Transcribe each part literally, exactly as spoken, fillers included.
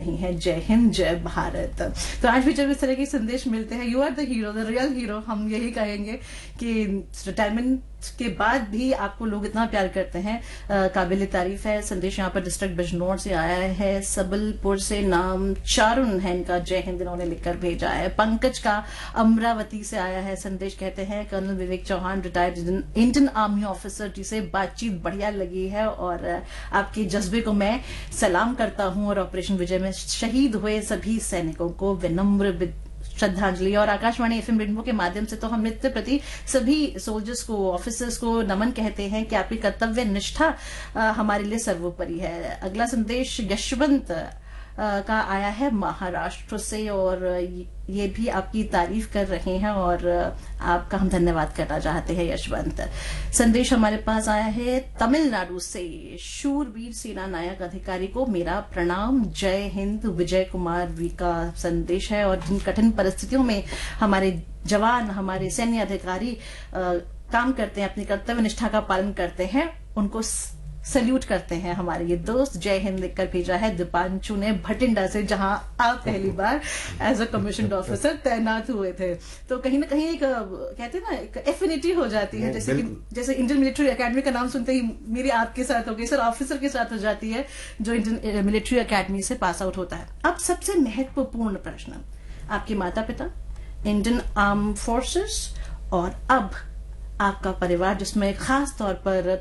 रही हैं। जय हिंद, जय भारत। तो आज भी जब इस तरह के संदेश मिलते हैं, you are the hero, the real hero, हम यही कहेंगे कि रिटायरमेंट के बाद भी आपको लोग इतना प्यार करते हैं, काबिल तारीफ है। संदेश यहाँ पर डिस्ट्रिक्ट बिजनौर से आया है, सबलपुर से नाम चारुन है इनका, जय हिंद इन्होंने लिखकर भेजा है। पंकज का अमरावती से आया है संदेश, कहते हैं कर्नल विवेक Chauhan retired Indian army officer, जिसे बातचीत बढ़िया लगी है और आपके जज्बे को मैं सलाम करता हूं और ऑपरेशन विजय में शहीद हुए सभी सैनिकों को विनम्र श्रद्धांजलि। और आकाशवाणी एफएम रेनबो के माध्यम से तो हम मित्र प्रति सभी सोल्जर्स को, ऑफिसर्स को नमन कहते हैं कि आपकी कर्तव्य निष्ठा हमारे लिए सर्वोपरि है। अगला संदेश यशवंत का आया है महाराष्ट्र से और ये भी आपकी तारीफ कर रहे हैं और आपका हम धन्यवाद करना चाहते हैं यशवंत। संदेश हमारे पास आया है तमिलनाडु से, शूरवीर सेना नायक अधिकारी को मेरा प्रणाम, जय हिंद। विजय कुमार वी का संदेश है और जिन कठिन परिस्थितियों में हमारे जवान, हमारे सैन्य अधिकारी आ, काम करते हैं, अपनी कर्तव्य निष्ठा का पालन करते हैं, उनको सल्यूट करते हैं हमारे ये दोस्त। जय हिंद लिखकर भेजा है दीपांशु ने भटिंडा से, जहां आप पहली बार एज अ कमीशन्ड ऑफिसर तैनात हुए थे। तो कहीं ना कहीं एक कहते हैं ना, एक एफिनिटी हो जाती है, जैसे कि जैसे इंडियन मिलिट्री एकेडमी का नाम सुनते ही मेरी आपके साथ हो गई, सर ऑफिसर के साथ हो जाती है जो इंडियन मिलिट्री एकेडमी से पास आउट होता है। अब सबसे महत्वपूर्ण प्रश्न, आपके माता पिता इंडियन आर्म फोर्सेस और अब आपका परिवार, जिसमें खास तौर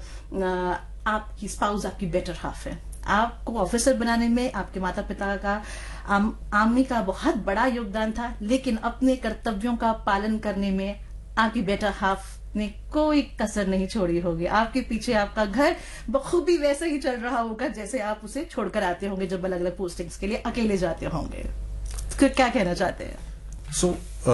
पर आपकी स्पाउस, आपकी बेटर हाफ है। आपको ऑफिसर बनाने में आपके माता पिता का, आम, आर्मी का बहुत बड़ा योगदान था, लेकिन अपने कर्तव्यों का पालन करने में आपकी बेटर हाफ ने कोई कसर नहीं छोड़ी होगी। आपके पीछे आपका घर बखूबी वैसे ही चल रहा होगा जैसे आप उसे छोड़कर आते होंगे जब अलग अलग पोस्टिंग्स के लिए अकेले जाते होंगे। तो क्या कहना चाहते हैं? सो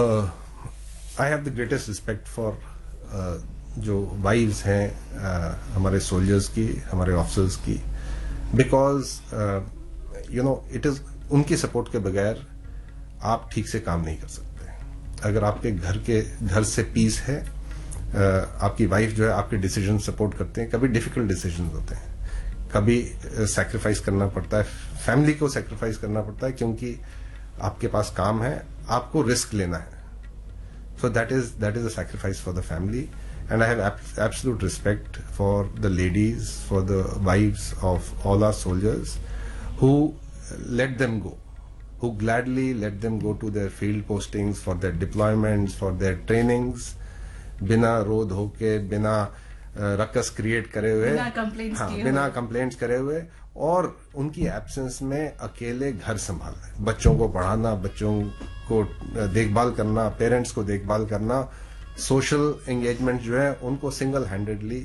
I have the greatest respect for जो वाइव्स हैं uh, हमारे सोल्जर्स की, हमारे ऑफिसर्स की, because you know it is उनकी सपोर्ट के बगैर आप ठीक से काम नहीं कर सकते। अगर आपके घर के घर से पीस है, uh, आपकी वाइफ जो है आपके डिसीजन सपोर्ट करते हैं, कभी डिफिकल्ट डिसीजन होते हैं, कभी सैक्रिफाइस uh, करना पड़ता है, फैमिली को सैक्रिफाइस करना पड़ता है क्योंकि आपके पास काम है, आपको रिस्क लेना है। So that is that is a sacrifice for the family. And I have ab- absolute respect for the ladies, for the wives of all our soldiers who let them go, who gladly let them go to their field postings, for their deployments, for their trainings, बिना रो धो के, बिना ruckus create करे हुए, बिना complaints हाँ, बिना complaints करे हुए, और उनकी एब्सेंस में अकेले घर संभालना, बच्चों को पढ़ाना, बच्चों को देखभाल करना, पेरेंट्स को देखभाल करना, सोशल एंगेजमेंट जो है उनको सिंगल हैंडेडली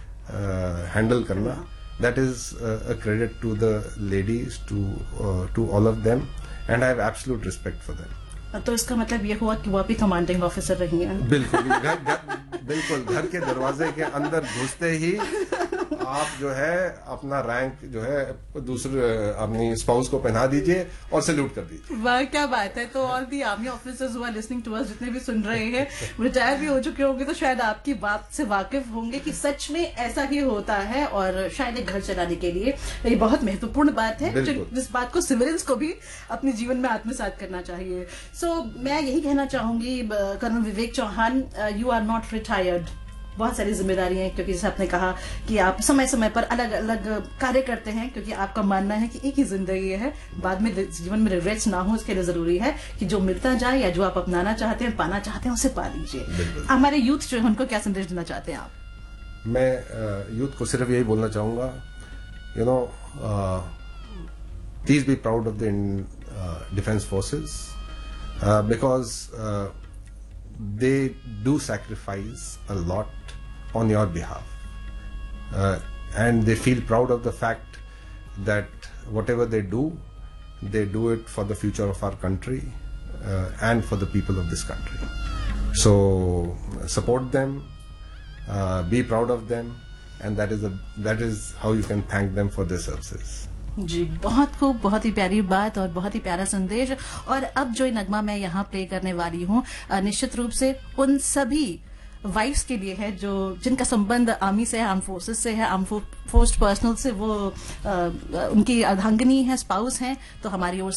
हैंडल करना, that is a credit to the ladies, to to all of them, and I have absolute respect for them. तो इसका मतलब ये हुआ कि वो भी कमांडिंग ऑफिसर रही हैं? बिल्कुल, घर, घर, बिल्कुल घर के दरवाजे के अंदर घुसते ही आप जो है अपना रैंक जो है दूसरे अपनी स्पाउस को पहना दीजिए और सैल्यूट कर दीजिए। वाह, क्या बात है। तो all the army officers who are listening to us, जितने भी सुन रहे हैं, रिटायर भी हो चुके होंगे, तो शायद आपकी बात से वाकिफ होंगे कि सच में ऐसा ही होता है और शायद एक घर चलाने के लिए ये बहुत महत्वपूर्ण बात है, जिस बात को सिविलियंस को भी अपने जीवन में आत्मसात करना चाहिए। सो so, मैं यही कहना चाहूंगी colonel Vivek Chauhan, you are not retired. बहुत सारी जिम्मेदारियां हैं, क्योंकि जैसे आपने कहा कि आप समय समय पर अलग अलग कार्य करते हैं, क्योंकि आपका मानना है कि एक ही जिंदगी है, बाद में जीवन में रिग्रेट्स ना हो, इसके लिए जरूरी है कि जो मिलता जाए या जो आप अपनाना चाहते हैं, पाना चाहते हैं, उसे पा लीजिए। हमारे यूथ जो है उनको क्या संदेश देना चाहते हैं आप? मैं यूथ को सिर्फ यही बोलना चाहूंगा, you know, please be proud of the defence forces, because they do sacrifice a lot on your behalf, uh, and they feel proud of the fact that whatever they do, they do it for the future of our country uh, and for the people of this country. So support them, uh, be proud of them, and that is a, that is how you can thank them for their services. जी, बहुत खूब, बहुत ही प्यारी बात और बहुत ही प्यारा संदेश। और अब जो नगमा मैं यहाँ प्ले करने वाली हूँ, निश्चित रूप से उन सभी वाइफ्स के लिए है जो जिनका संबंध आर्मी से है, आर्म फोर्सेस से है, आर्म फोर्स पर्सनल से, वो आ, उनकी अर्धांगिनी है, स्पाउस हैं। तो हमारी ओर